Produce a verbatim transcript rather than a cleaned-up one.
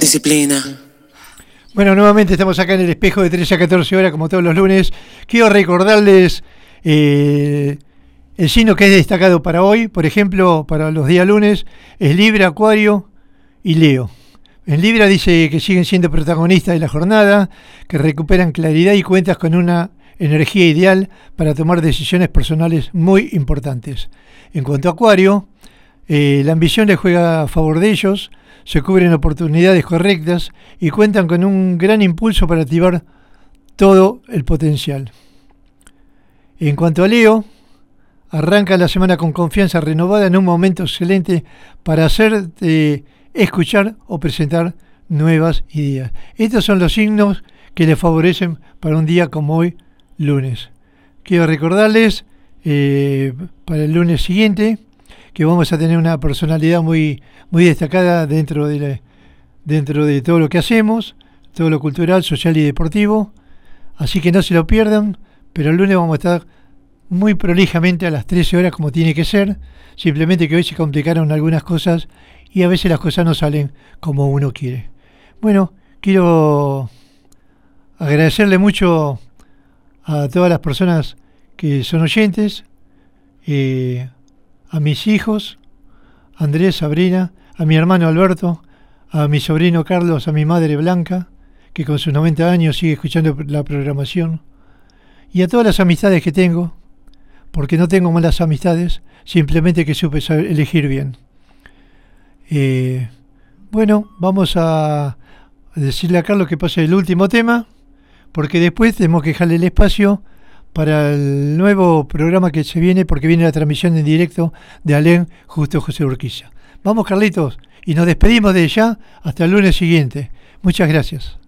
disciplina. Bueno, nuevamente estamos acá en el espejo de trece a catorce horas, como todos los lunes. Quiero recordarles eh, el signo que es destacado para hoy. Por ejemplo, para los días lunes es Libra, Acuario y Leo. En Libra dice que siguen siendo protagonistas de la jornada, que recuperan claridad y cuentas con una energía ideal para tomar decisiones personales muy importantes. En cuanto a Acuario, eh, la ambición les juega a favor de ellos, se cubren oportunidades correctas y cuentan con un gran impulso para activar todo el potencial. En cuanto a Leo, arranca la semana con confianza renovada en un momento excelente para hacer, eh, escuchar o presentar nuevas ideas. Estos son los signos que les favorecen para un día como hoy, lunes. Quiero recordarles eh, para el lunes siguiente que vamos a tener una personalidad muy, muy destacada dentro de, la, dentro de todo lo que hacemos, todo lo cultural, social y deportivo. Así que no se lo pierdan, pero el lunes vamos a estar muy prolijamente a las trece horas como tiene que ser. Simplemente que hoy se complicaron algunas cosas y a veces las cosas no salen como uno quiere. Bueno, quiero agradecerle mucho a todas las personas que son oyentes, eh, a mis hijos, Andrés, Sabrina, a mi hermano Alberto, a mi sobrino Carlos, a mi madre Blanca, que con sus noventa años sigue escuchando la programación, y a todas las amistades que tengo, porque no tengo malas amistades, simplemente que supe saber elegir bien. Eh, bueno, vamos a decirle a Carlos que pase el último tema, porque después tenemos que dejarle el espacio para el nuevo programa que se viene, porque viene la transmisión en directo de Alén Justo José Urquiza. Vamos, Carlitos, y nos despedimos de ya hasta el lunes siguiente. Muchas gracias.